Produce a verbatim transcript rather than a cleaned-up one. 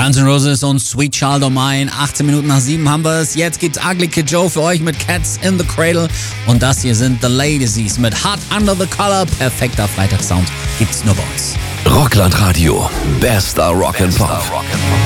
Guns N' Roses und Sweet Child O' Mine. achtzehn Minuten nach sieben haben wir es. Jetzt gibt's Ugly Kid Joe für euch mit Cats in the Cradle. Und das hier sind The Ladysies mit Hot Under the Collar. Perfekter Freitagssound gibt's nur bei uns. Rockland Radio. Bester Rock and Pop.